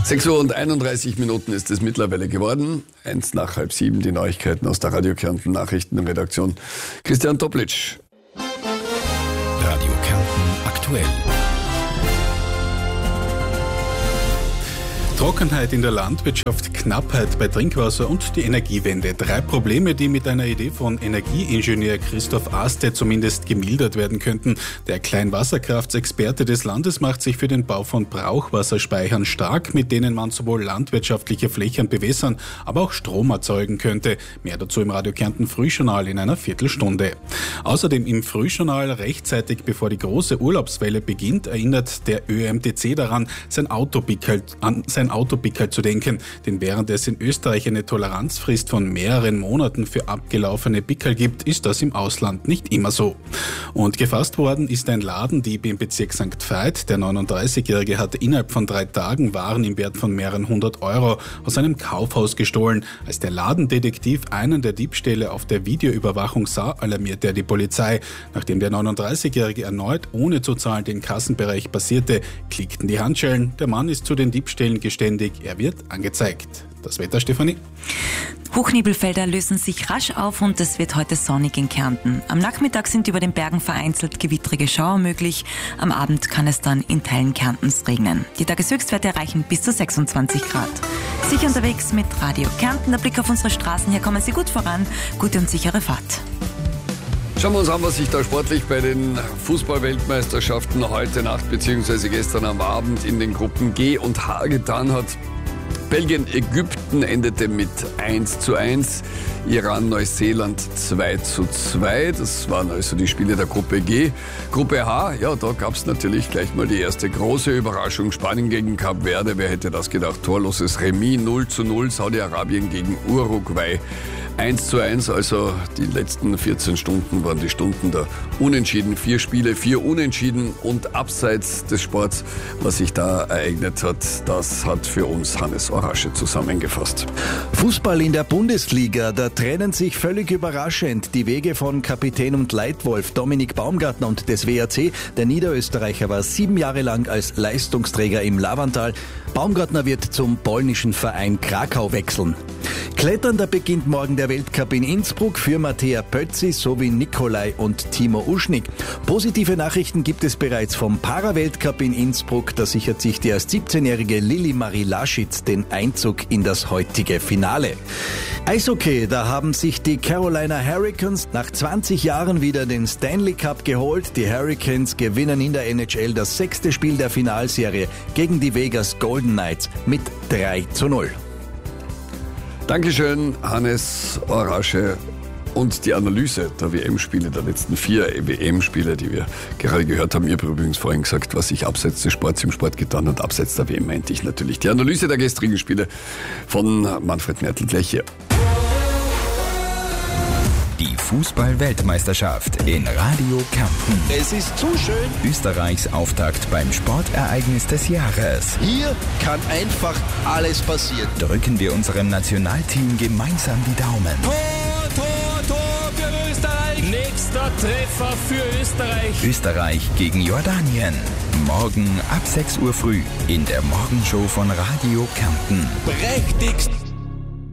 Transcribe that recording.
6:31 Uhr ist es mittlerweile geworden. 6:05 die Neuigkeiten aus der Radio Kärnten Nachrichtenredaktion. Christian Toplitsch. Radio Kärnten aktuell. Trockenheit in der Landwirtschaft, Knappheit bei Trinkwasser und die Energiewende. 3 Probleme, die mit einer Idee von Energieingenieur Christoph Aste zumindest gemildert werden könnten. Der Kleinwasserkraftsexperte des Landes macht sich für den Bau von Brauchwasserspeichern stark, mit denen man sowohl landwirtschaftliche Flächen bewässern, aber auch Strom erzeugen könnte. Mehr dazu im Radio Kärnten Frühjournal in einer Viertelstunde. Außerdem im Frühjournal rechtzeitig bevor die große Urlaubswelle beginnt, erinnert der ÖMTC daran, sein Autopickel zu denken, denn während es in Österreich eine Toleranzfrist von mehreren Monaten für abgelaufene Pickel gibt, ist das im Ausland nicht immer so. Und gefasst worden ist ein Ladendieb im Bezirk St. Veit. Der 39-Jährige hatte innerhalb von 3 Tagen Waren im Wert von mehreren 100 Euro aus einem Kaufhaus gestohlen. Als der Ladendetektiv einen der Diebstähle auf der Videoüberwachung sah, alarmierte er die Polizei. Nachdem der 39-Jährige erneut ohne zu zahlen den Kassenbereich passierte, klickten die Handschellen. Der Mann ist zu den Diebstählen geständig. Er wird angezeigt. Das Wetter, Stefanie? Hochnebelfelder lösen sich rasch auf und es wird heute sonnig in Kärnten. Am Nachmittag sind über den Bergen vereinzelt gewittrige Schauer möglich. Am Abend kann es dann in Teilen Kärntens regnen. Die Tageshöchstwerte erreichen bis zu 26 Grad. Sicher unterwegs mit Radio Kärnten. Der Blick auf unsere Straßen. Hier kommen Sie gut voran. Gute und sichere Fahrt. Schauen wir uns an, was sich da sportlich bei den Fußball-Weltmeisterschaften heute Nacht bzw. gestern am Abend in den Gruppen G und H getan hat. Belgien-Ägypten endete mit 1:1, Iran-Neuseeland 2:2. Das waren also die Spiele der Gruppe G. Gruppe H, ja, da gab es natürlich gleich mal die erste große Überraschung. Spanien gegen Kap Verde, wer hätte das gedacht? Torloses Remis, 0:0, Saudi-Arabien gegen Uruguay. 1:1, also die letzten 14 Stunden waren die Stunden der Unentschieden. 4 Spiele, 4 Unentschieden und abseits des Sports, was sich da ereignet hat, das hat für uns Hannes Orasche zusammengefasst. Fußball in der Bundesliga, da trennen sich völlig überraschend die Wege von Kapitän und Leitwolf Dominik Baumgartner und des WAC. Der Niederösterreicher war 7 Jahre lang als Leistungsträger im Lavantal. Baumgartner wird zum polnischen Verein Krakau wechseln. Klettern, da beginnt morgen der Weltcup in Innsbruck für Mattea Pötzi sowie Nikolai und Timo Uschnik. Positive Nachrichten gibt es bereits vom Para-Weltcup in Innsbruck. Da sichert sich die erst 17-jährige Lili Marie Laschitz den Einzug in das heutige Finale. Eishockey, da haben sich die Carolina Hurricanes nach 20 Jahren wieder den Stanley Cup geholt. Die Hurricanes gewinnen in der NHL das 6. Spiel der Finalserie gegen die Vegas Golden Knights mit 3:0. Dankeschön, Hannes Orasche. Und die Analyse der WM-Spiele, der letzten 4 WM-Spiele, die wir gerade gehört haben. Ich habe übrigens vorhin gesagt, was sich abseits des Sports im Sport getan hat. Abseits der WM meinte ich natürlich. Die Analyse der gestrigen Spiele von Manfred Mertl gleich hier. Die Fußball-Weltmeisterschaft in Radio Kärnten. Es ist zu schön. Österreichs Auftakt beim Sportereignis des Jahres. Hier kann einfach alles passieren. Drücken wir unserem Nationalteam gemeinsam die Daumen. Tor für Österreich. Nächster Treffer für Österreich. Österreich gegen Jordanien. Morgen ab 6 Uhr früh in der Morgenshow von Radio Kärnten. Prächtigst